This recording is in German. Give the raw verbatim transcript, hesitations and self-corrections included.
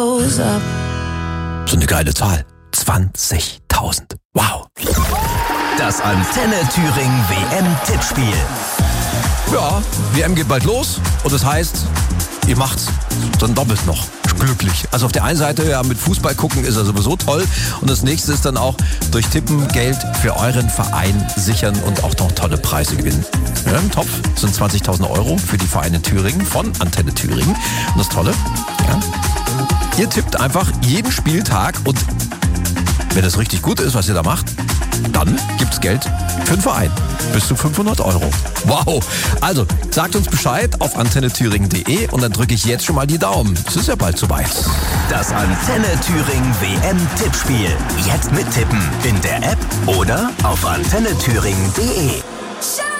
So eine geile Zahl. zwanzigtausend. Wow. Das Antenne Thüringen W M-Tippspiel. Ja, W M geht bald los und das heißt, ihr macht's dann doppelt noch glücklich. Also auf der einen Seite, ja, mit Fußball gucken ist ja sowieso toll und das nächste ist dann auch durch Tippen Geld für euren Verein sichern und auch noch tolle Preise gewinnen. Ja, im Topf sind zwanzigtausend Euro für die Vereine Thüringen von Antenne Thüringen. Und das Tolle, ja, ihr tippt einfach jeden Spieltag und wenn es richtig gut ist, was ihr da macht, dann gibt's Geld für den Verein. Bis zu fünfhundert Euro. Wow. Also, sagt uns Bescheid auf antenne thüringen punkt de und dann drücke ich jetzt schon mal die Daumen. Es ist ja bald soweit. Das Antenne Thüringen W M-Tippspiel. Jetzt mittippen in der App oder auf antenne thüringen punkt de.